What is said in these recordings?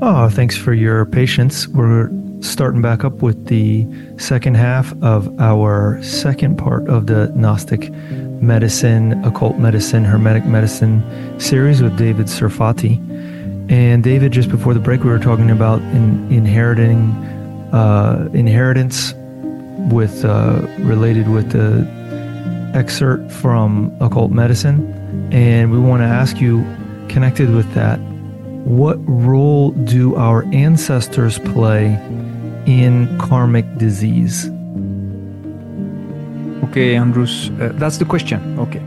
Oh, thanks for your patience. We're starting back up with the second half of our second part of the Gnostic medicine, occult medicine, hermetic medicine series with David Serfati. And David, just before the break, we were talking about inheritance with related with the excerpt from occult medicine. And we want to ask you, connected with that, what role do our ancestors play in karmic disease? Okay, Andrews, that's the question. Okay.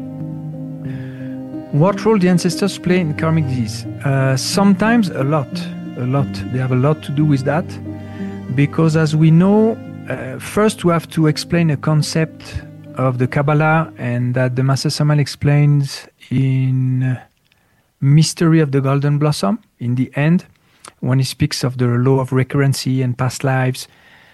What role the ancestors play in karmic disease? Sometimes a lot. They have a lot to do with that, because as we know, first we have to explain a concept of the Kabbalah, and that the Master Samael explains in Mystery of the Golden Blossom, in the end, when he speaks of the law of recurrency and past lives.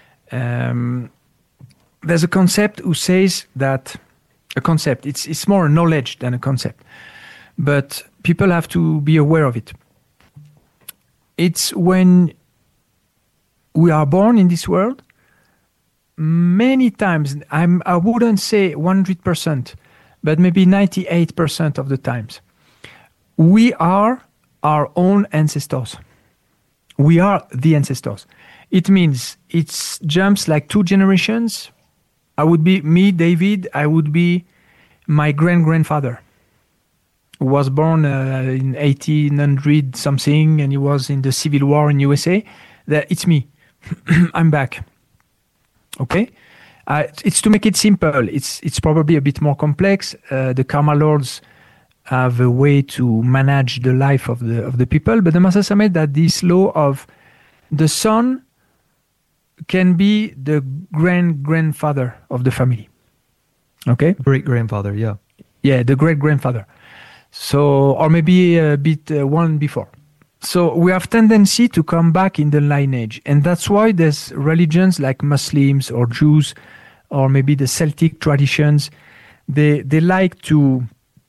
There's a concept who says that it's more a knowledge than a concept, but people have to be aware of it. It's when we are born in this world, many times, I wouldn't say 100%, but maybe 98% of the times, we are our own ancestors. We are the ancestors. It means it jumps like 2 generations. I would be me, David. I would be my grandfather, who was born in 1800 something, and he was in the Civil War in USA. It's me. I'm back. Okay, it's to make it simple. It's probably a bit more complex. The Karma Lords have a way to manage the life of the people, but the Master Samael that this law of the son can be the grandfather of the family. Okay, great-grandfather, yeah, the great-grandfather. So, or maybe a bit one before. So we have tendency to come back in the lineage, and that's why there's religions like Muslims or Jews, or maybe the Celtic traditions. They like to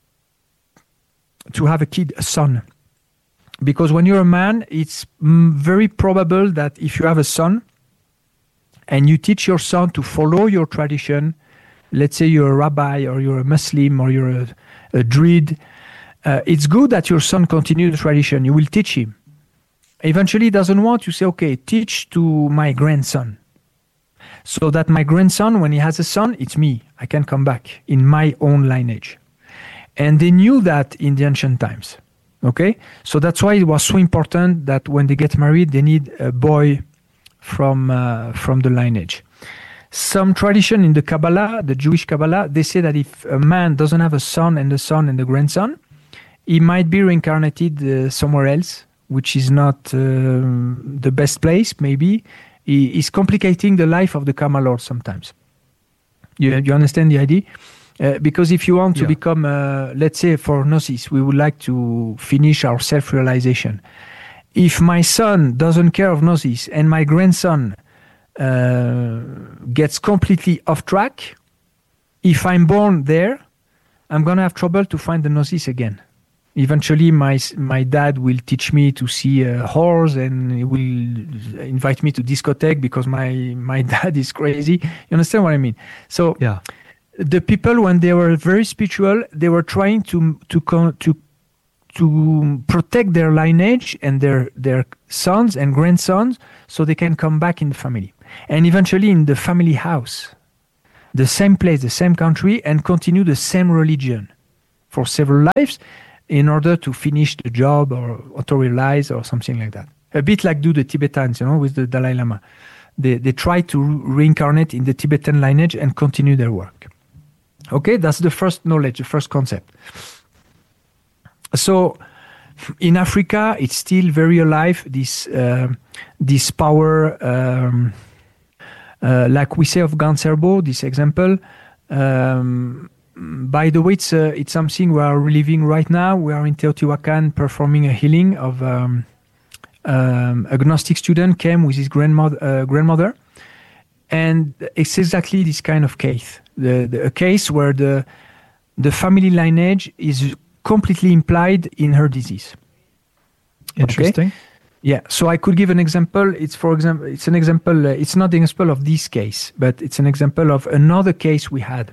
have a son, because when you're a man, it's very probable that if you have a son and you teach your son to follow your tradition, let's say you're a rabbi or you're a Muslim or you're a Druid, it's good that your son continue the tradition. You will teach him. Eventually, he doesn't want to say, okay, teach to my grandson, so that my grandson, when he has a son, it's me. I can come back in my own lineage. And they knew that in the ancient times. Okay? So that's why it was so important that when they get married, they need a boy from the lineage. Some tradition in the Kabbalah, the Jewish Kabbalah, they say that if a man doesn't have a son and the grandson, he might be reincarnated somewhere else, which is not the best place, maybe. He is complicating the life of the Karma Lord sometimes. You understand the idea? Because if you want to become, let's say for Gnosis, we would like to finish our self-realization. If my son doesn't care of Gnosis and my grandson gets completely off track, if I'm born there, I'm going to have trouble to find the Gnosis again. Eventually, my dad will teach me to see a horse, and he will invite me to discotheque because my dad is crazy. You understand what I mean? So the people, when they were very spiritual, they were trying to protect their lineage and their sons and grandsons, so they can come back in the family, and eventually in the family house, the same place, the same country, and continue the same religion for several lives, in order to finish the job or auto-realize or something like that. A bit like do the Tibetans, with the Dalai Lama. They try to reincarnate in the Tibetan lineage and continue their work. Okay, that's the first knowledge, the first concept. So in Africa, it's still very alive, this power, like we say of Ganserbo, this example. By the way, it's something we are reliving right now. We are in Teotihuacan performing a healing of a Gnostic student came with his grandmother, and it's exactly this kind of case. A case where the family lineage is completely implied in her disease. Interesting. Okay? Yeah, so I could give an example. It's for example, it's an example. It's not the example of this case, but it's an example of another case we had.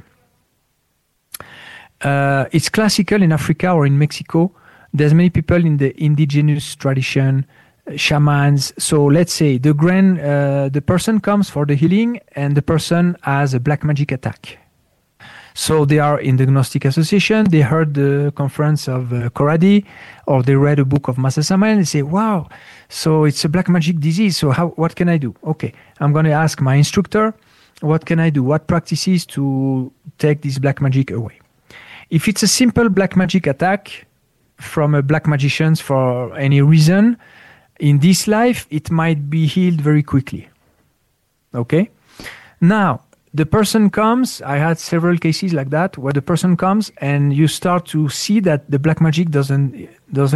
It's classical in Africa or in Mexico. There's many people in the indigenous tradition, shamans. So let's say the person comes for the healing, and the person has a black magic attack. So they are in the Gnostic Association, they heard the conference of Koradi, or they read a book of Master Samael, and they say, wow, so it's a black magic disease, so what can I do? Okay, I'm going to ask my instructor, what can I do? What practices to take this black magic away? If it's a simple black magic attack from a black magician for any reason, in this life, it might be healed very quickly. Okay? Now, the person comes, I had several cases like that, where the person comes and you start to see that the black magic doesn't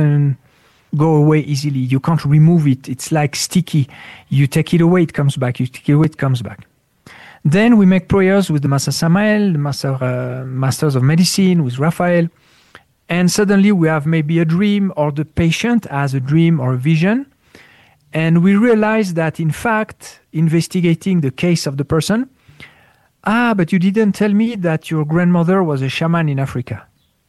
go away easily. You can't remove it. It's like sticky. You take it away, it comes back. You take it away, it comes back. Then we make prayers with the Master Samael, the Masters of Medicine, with Raphael. And suddenly we have maybe a dream, or the patient has a dream or a vision. And we realize that, in fact, investigating the case of the person, but you didn't tell me that your grandmother was a shaman in Africa.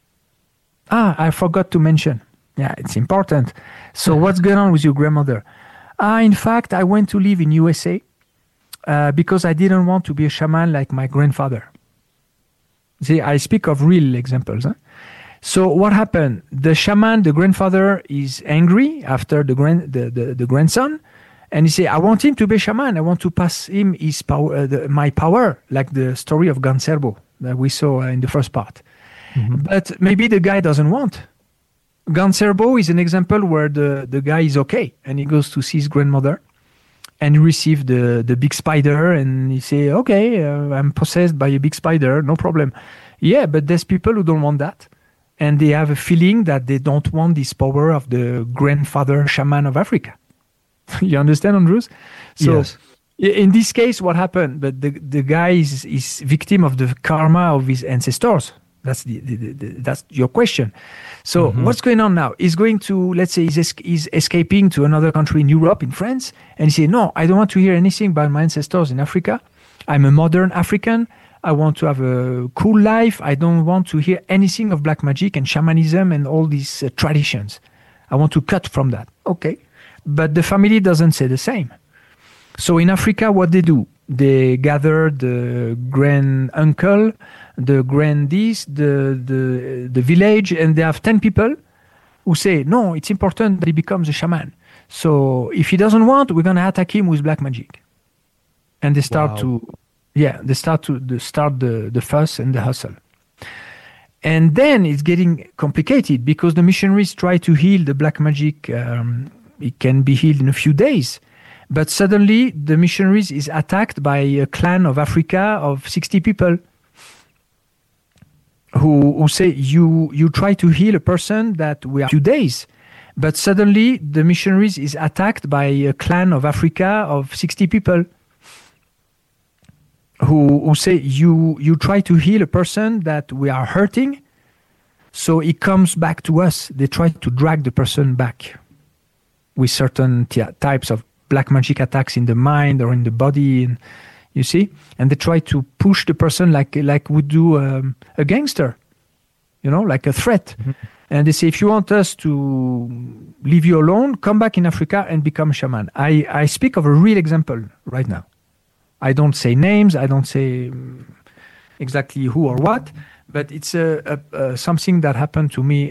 I forgot to mention. Yeah, it's important. So what's going on with your grandmother? In fact, I went to live in USA because I didn't want to be a shaman like my grandfather. See, I speak of real examples. Huh? So what happened? The shaman, the grandfather, is angry after the grandson. And he say, I want him to be a shaman. I want to pass him his power, my power, like the story of Ganserbo that we saw in the first part. Mm-hmm. But maybe the guy doesn't want. Ganserbo is an example where the guy is okay, and he goes to see his grandmother, and he receives the big spider, and he say, okay, I'm possessed by a big spider, no problem. Yeah, but there's people who don't want that, and they have a feeling that they don't want this power of the grandfather shaman of Africa. You understand, Andrews? So yes. In this case, what happened? But the guy is victim of the karma of his ancestors. That's that's your question. So what's going on now? He's going to, let's say, he's escaping to another country in Europe, in France, and he says, no, I don't want to hear anything about my ancestors in Africa. I'm a modern African. I want to have a cool life. I don't want to hear anything of black magic and shamanism and all these traditions. I want to cut from that. Okay. But the family doesn't say the same. So in Africa, what they do? They gather the grand uncle, the grandees, the village, and they have 10 people who say, no, it's important that he becomes a shaman. So if he doesn't want, we're going to attack him with black magic. And they start the fuss and the hustle. And then it's getting complicated because the missionaries try to heal the black magic. It can be healed in a few days. But suddenly the missionaries is attacked by a clan of Africa of 60 people who say, you try to heal a person that we are 2 days. But suddenly the missionaries is attacked by a clan of Africa of 60 people who say, you try to heal a person that we are hurting. So it comes back to us. They try to drag the person back with certain types of black magic attacks in the mind or in the body, and you see, and they try to push the person like would do a gangster, like a threat. Mm-hmm. And they say, if you want us to leave you alone, come back in Africa and become a shaman. I speak of a real example right now. I don't say names. I don't say exactly who or what, but it's something that happened to me